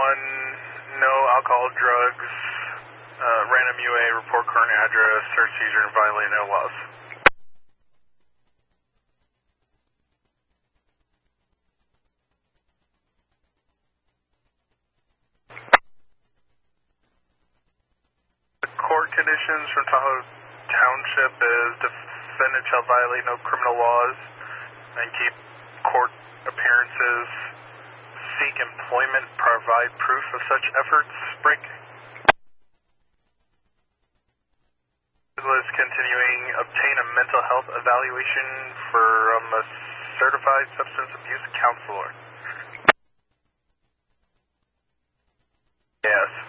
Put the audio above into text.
no alcohol, drugs, random UA, report current address, search seizure, and violate no laws. The court conditions from Tahoe Township is defendant shall violate no criminal laws and keep court appearances, seek employment, provide proof of such efforts, break. Is continuing, obtain a mental health evaluation from a certified substance abuse counselor. Yes.